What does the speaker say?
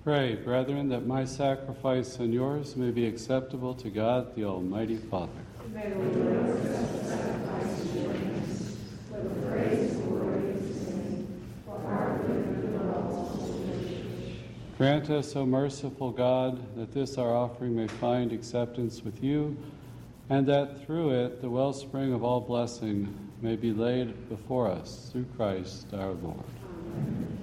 Pray, brethren, that my sacrifice and yours may be acceptable to God, the Almighty Father. May the Lord accept the sacrifice of your hands, for the praise and glory of his name, for our good and the good of all the church. Grant us, O merciful God, that this our offering may find acceptance with you, and that through it the wellspring of all blessing may be laid before us, through Christ our Lord. Amen.